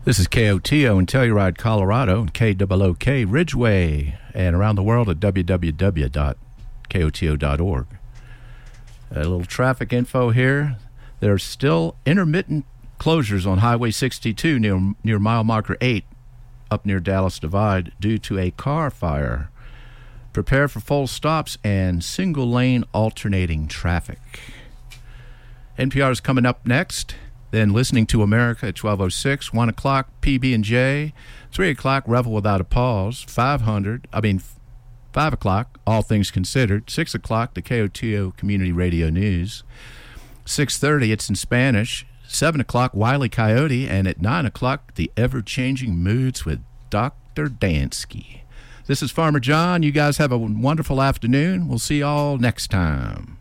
This is KOTO in Telluride, Colorado, and KOOK Ridgeway, and around the world at www.koto.org. A little traffic info here. There are still intermittent closures on Highway 62 near mile marker 8 up near Dallas Divide due to a car fire. Prepare for full stops and single-lane alternating traffic. NPR is coming up next. Then Listening to America at 12:06, 1 o'clock, PB&J, 3 o'clock, Revel Without a Pause, 5 o'clock, All Things Considered, 6 o'clock, the KOTO Community Radio News, 6:30, It's in Spanish, 7 o'clock, Wile E. Coyote, and at 9 o'clock, The Ever-Changing Moods with Dr. Dansky. This is Farmer John. You guys have a wonderful afternoon. We'll see you all next time.